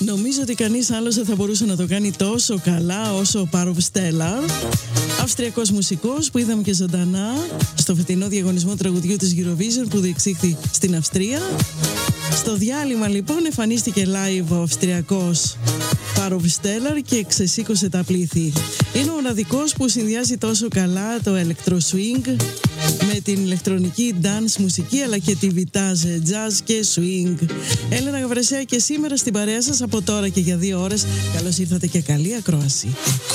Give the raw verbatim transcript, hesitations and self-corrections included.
Νομίζω ότι κανείς άλλος δεν θα μπορούσε να το κάνει τόσο καλά όσο ο Πάροβ Στέλλαρ, αυστριακός μουσικός που είδαμε και ζωντανά στο φετινό διαγωνισμό τραγουδιού της Eurovision που διεξήχθη στην Αυστρία. Στο διάλειμμα λοιπόν εμφανίστηκε live ο αυστριακός Πάροβ Στέλλαρ και ξεσήκωσε τα πλήθη. Είναι ο μοναδικός που συνδυάζει τόσο καλά το electro swing με την ηλεκτρονική dance μουσική αλλά και τη βιτάζε jazz και swing. Έλενα Γαβρεσέα και σήμερα στην παρέα σας από τώρα και για δύο ώρες. Καλώς ήρθατε και καλή ακρόαση.